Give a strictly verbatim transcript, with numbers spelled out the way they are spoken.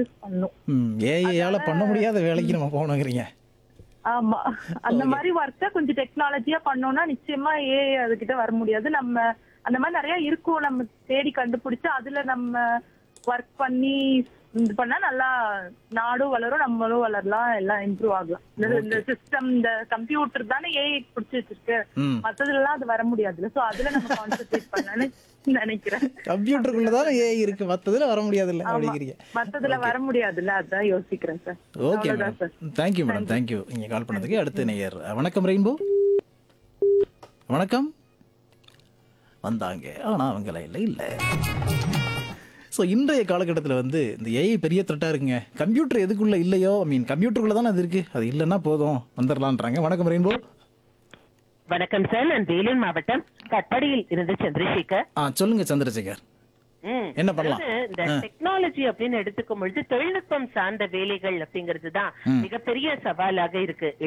Use பண்ணும். ம் ஏஐயால பண்ண முடியாத வேலைக்கு நம்ம போகணுங்கிறீங்க. ஆமா. அந்த Okay. மாதிரி ஒர்க்க கொஞ்சம் டெக்னாலஜியா பண்ணோம்னா நிச்சயமா ஏஐ அதுகிட்ட வர முடியாது. நம்ம அந்த மாதிரி நிறைய இருக்கும். நம்ம தேடி கண்டுபிடிச்சு அதுல நம்ம ஒர்க் பண்ணி இது பண்ணா நல்லா நாடும் வளரும், நம்மளும் வளரலாம், எல்லாம் இம்ப்ரூவ் ஆகலாம். இந்த- இந்த சிஸ்டம், இந்த கம்ப்யூட்டர் தானே ஏஐ பிடிச்சி வச்சிருக்கு. ம் மத்ததுல எல்லாம் அது வர முடியாதுல்ல. சோ அதுல நம்ம கான்சென்ட்ரேட் பண்ணலாம்னு நினைக்கிறேன். கம்ப்யூட்டருக்குள்ளதான ஏஐ இருக்கு, மத்ததுல வர முடியாதுல்ல ஆமா. அப்படிங்கிறீங்க. மத்ததுல வர முடியாதுல்ல, அதான் யோசிக்கிறேன் சார். ஓகே அவ்வளவுதான் madam, sir. Thank you madam, thank you நீங்க கால் பண்ணதுக்கு. அடுத்த நேயர் வணக்கம் ரெயின்போ. வணக்கம். வந்தாங்க ஆனா அவங்க லைன்ல இல்ல. ஸோ இன்றைய காலகட்டத்தில் வந்து இந்த ஏஐ பெரிய த்ரெட்டாக இருக்குங்க. கம்ப்யூட்டர் எதுக்குள்ள இல்லையோ, ஐ மீன் கம்ப்யூட்டருக்குள்ள தானே அது இருக்கு, அது இல்லைன்னா போதும் வந்துடலான்றாங்க. வணக்கம் ரெயின்போ. வணக்கம் சார், நான் வேலூர் மாவட்டம் கட்படியில் இருந்து சந்திரசேகர். ஆ சொல்லுங்க சந்திரசேகர், ம். என்ன பண்ணலாம்? அதாவது இந்த டெக்னாலஜி அப்படின்னு எடுத்துக்கும் பொழுது தொழில்நுட்பம் சார்ந்த வேலைகள் அப்படிங்கிறது தான் ம். மிகப்பெரிய சவாலாக இருக்கு.